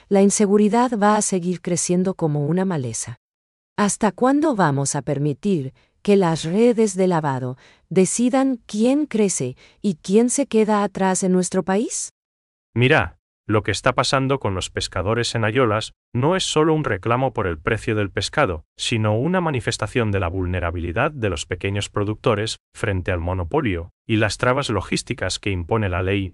la inseguridad va a seguir creciendo como una maleza. ¿Hasta cuándo vamos a permitir que las redes de lavado decidan quién crece y quién se queda atrás en nuestro país? Mira, lo que está pasando con los pescadores en Ayolas no es solo un reclamo por el precio del pescado, sino una manifestación de la vulnerabilidad de los pequeños productores frente al monopolio y las trabas logísticas que impone la Ley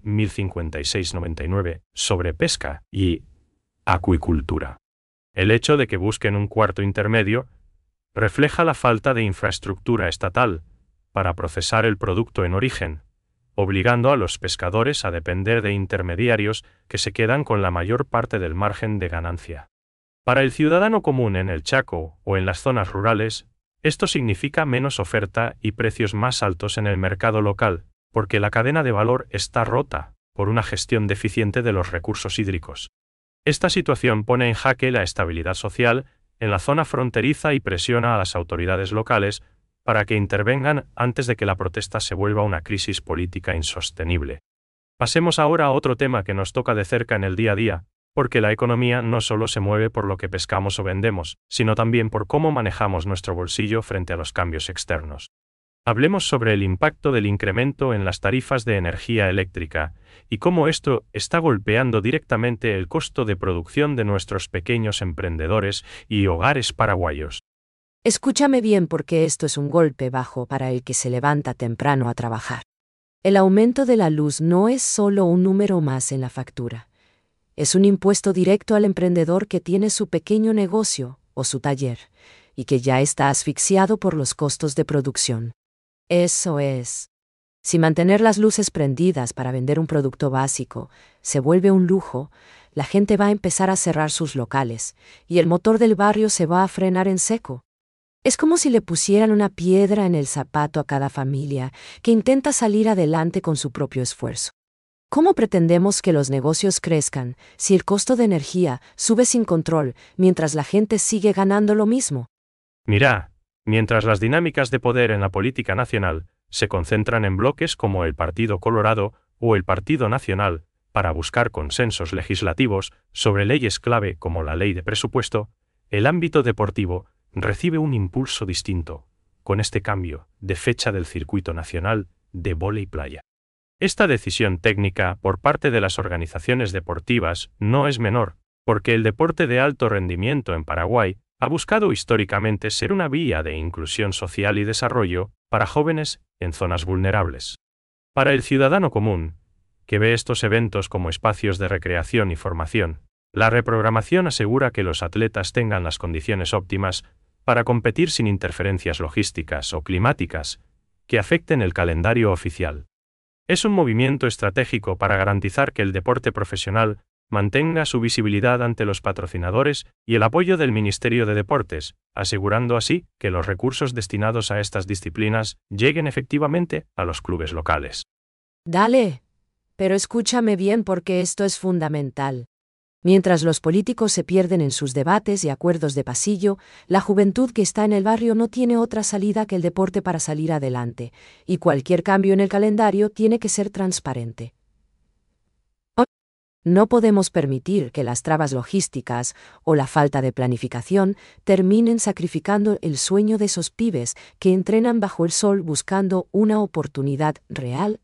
1056/99 sobre pesca y acuicultura. El hecho de que busquen un cuarto intermedio refleja la falta de infraestructura estatal para procesar el producto en origen, obligando a los pescadores a depender de intermediarios que se quedan con la mayor parte del margen de ganancia. Para el ciudadano común en el Chaco o en las zonas rurales, esto significa menos oferta y precios más altos en el mercado local, porque la cadena de valor está rota por una gestión deficiente de los recursos hídricos. Esta situación pone en jaque la estabilidad social en la zona fronteriza y presiona a las autoridades locales para que intervengan antes de que la protesta se vuelva una crisis política insostenible. Pasemos ahora a otro tema que nos toca de cerca en el día a día, porque la economía no solo se mueve por lo que pescamos o vendemos, sino también por cómo manejamos nuestro bolsillo frente a los cambios externos. Hablemos sobre el impacto del incremento en las tarifas de energía eléctrica y cómo esto está golpeando directamente el costo de producción de nuestros pequeños emprendedores y hogares paraguayos. Escúchame bien porque esto es un golpe bajo para el que se levanta temprano a trabajar. El aumento de la luz no es solo un número más en la factura. Es un impuesto directo al emprendedor que tiene su pequeño negocio o su taller y que ya está asfixiado por los costos de producción. Eso es. Si mantener las luces prendidas para vender un producto básico se vuelve un lujo, la gente va a empezar a cerrar sus locales y el motor del barrio se va a frenar en seco. Es como si le pusieran una piedra en el zapato a cada familia que intenta salir adelante con su propio esfuerzo. ¿Cómo pretendemos que los negocios crezcan si el costo de energía sube sin control mientras la gente sigue ganando lo mismo? Mira, mientras las dinámicas de poder en la política nacional se concentran en bloques como el Partido Colorado o el Partido Nacional para buscar consensos legislativos sobre leyes clave como la ley de presupuesto, el ámbito deportivo recibe un impulso distinto, con este cambio de fecha del circuito nacional de vóley playa. Esta decisión técnica por parte de las organizaciones deportivas no es menor, porque el deporte de alto rendimiento en Paraguay ha buscado históricamente ser una vía de inclusión social y desarrollo para jóvenes en zonas vulnerables. Para el ciudadano común, que ve estos eventos como espacios de recreación y formación, la reprogramación asegura que los atletas tengan las condiciones óptimas para competir sin interferencias logísticas o climáticas que afecten el calendario oficial. Es un movimiento estratégico para garantizar que el deporte profesional mantenga su visibilidad ante los patrocinadores y el apoyo del Ministerio de Deportes, asegurando así que los recursos destinados a estas disciplinas lleguen efectivamente a los clubes locales. Dale, pero escúchame bien porque esto es fundamental. Mientras los políticos se pierden en sus debates y acuerdos de pasillo, la juventud que está en el barrio no tiene otra salida que el deporte para salir adelante, y cualquier cambio en el calendario tiene que ser transparente. No podemos permitir que las trabas logísticas o la falta de planificación terminen sacrificando el sueño de esos pibes que entrenan bajo el sol buscando una oportunidad real.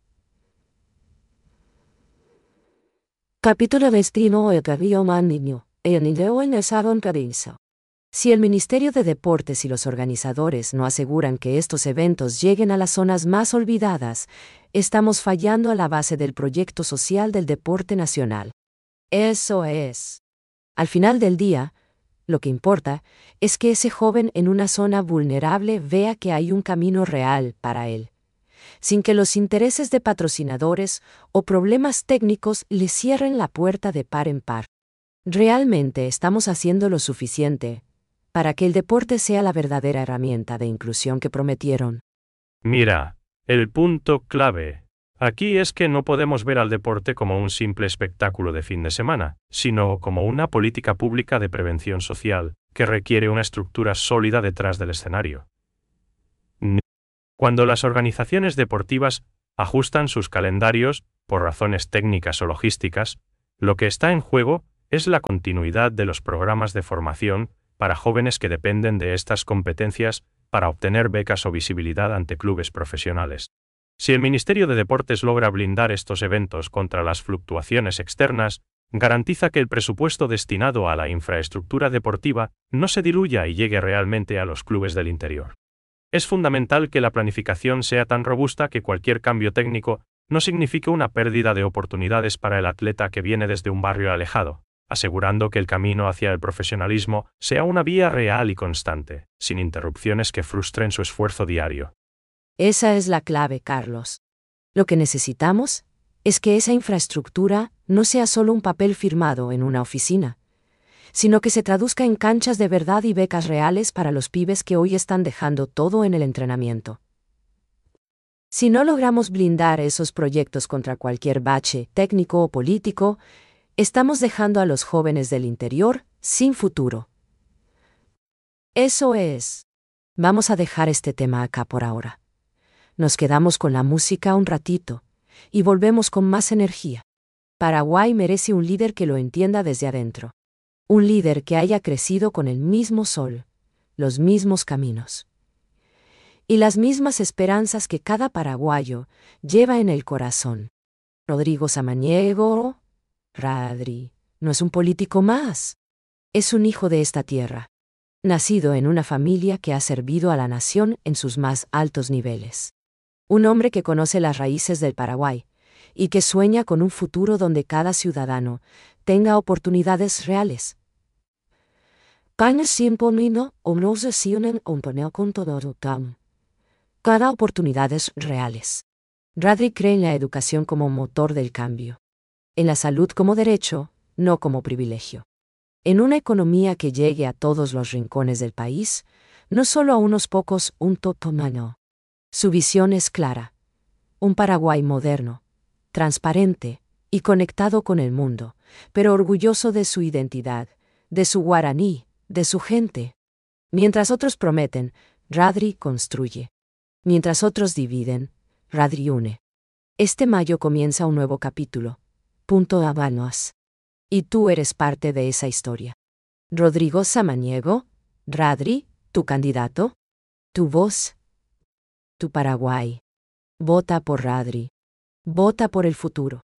Capítulo destino el cabello man niño, el niño en el salón cabello. Si el Ministerio de Deportes y los organizadores no aseguran que estos eventos lleguen a las zonas más olvidadas, estamos fallando a la base del proyecto social del deporte nacional. Eso es. Al final del día, lo que importa es que ese joven en una zona vulnerable vea que hay un camino real para él, sin que los intereses de patrocinadores o problemas técnicos le cierren la puerta de par en par. ¿Realmente estamos haciendo lo suficiente para que el deporte sea la verdadera herramienta de inclusión que prometieron? Mira, el punto clave aquí es que no podemos ver al deporte como un simple espectáculo de fin de semana, sino como una política pública de prevención social que requiere una estructura sólida detrás del escenario. Cuando las organizaciones deportivas ajustan sus calendarios por razones técnicas o logísticas, lo que está en juego es la continuidad de los programas de formación para jóvenes que dependen de estas competencias para obtener becas o visibilidad ante clubes profesionales. Si el Ministerio de Deportes logra blindar estos eventos contra las fluctuaciones externas, garantiza que el presupuesto destinado a la infraestructura deportiva no se diluya y llegue realmente a los clubes del interior. Es fundamental que la planificación sea tan robusta que cualquier cambio técnico no signifique una pérdida de oportunidades para el atleta que viene desde un barrio alejado, asegurando que el camino hacia el profesionalismo sea una vía real y constante, sin interrupciones que frustren su esfuerzo diario. Esa es la clave, Carlos. Lo que necesitamos es que esa infraestructura no sea solo un papel firmado en una oficina, sino que se traduzca en canchas de verdad y becas reales para los pibes que hoy están dejando todo en el entrenamiento. Si no logramos blindar esos proyectos contra cualquier bache técnico o político, estamos dejando a los jóvenes del interior sin futuro. Eso es. Vamos a dejar este tema acá por ahora. Nos quedamos con la música un ratito y volvemos con más energía. Paraguay merece un líder que lo entienda desde adentro. Un líder que haya crecido con el mismo sol, los mismos caminos y las mismas esperanzas que cada paraguayo lleva en el corazón. Rodrigo Samaniego, Radri, no es un político más. Es un hijo de esta tierra, nacido en una familia que ha servido a la nación en sus más altos niveles. Un hombre que conoce las raíces del Paraguay y que sueña con un futuro donde cada ciudadano tenga oportunidades reales. Cada oportunidades reales. Radri cree en la educación como motor del cambio. En la salud como derecho, no como privilegio. En una economía que llegue a todos los rincones del país, no solo a unos pocos, un totomano. Su visión es clara. Un Paraguay moderno, transparente y conectado con el mundo, pero orgulloso de su identidad, de su guaraní, de su gente. Mientras otros prometen, Radri construye. Mientras otros dividen, Radri une. Este mayo comienza un nuevo capítulo. Punto Habanos. Y tú eres parte de esa historia. Rodrigo Samaniego, Radri, tu candidato, tu voz, tu Paraguay. Vota por Radri. Vota por el futuro.